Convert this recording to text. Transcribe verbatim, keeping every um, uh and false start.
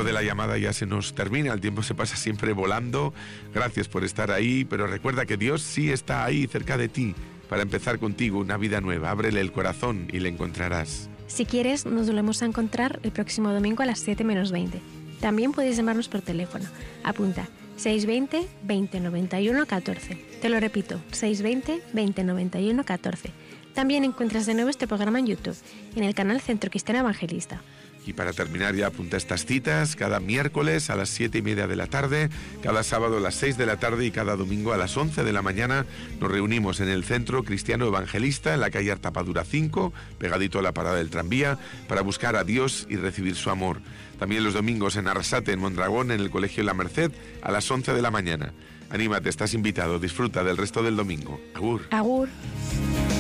de la llamada ya se nos termina, el tiempo se pasa siempre volando. Gracias por estar ahí, pero recuerda que Dios sí está ahí cerca de ti para empezar contigo una vida nueva. Ábrele el corazón y le encontrarás. Si quieres, nos volvemos a encontrar el próximo domingo a las siete menos veinte. También puedes llamarnos por teléfono. Apunta seiscientos veinte, veinte noventa y uno, catorce. Te lo repito, seiscientos veinte, veinte noventa y uno, catorce. También encuentras de nuevo este programa en YouTube, en el canal Centro Cristiano Evangelista. Y para terminar ya apunta estas citas: cada miércoles a las siete y media de la tarde, cada sábado a las seis de la tarde y cada domingo a las once de la mañana nos reunimos en el Centro Cristiano Evangelista, en la calle Artapadura cinco, pegadito a la parada del tranvía, para buscar a Dios y recibir su amor. También los domingos en Arrasate, en Mondragón, en el Colegio La Merced, a las once de la mañana. Anímate, estás invitado, disfruta del resto del domingo. Agur. Agur.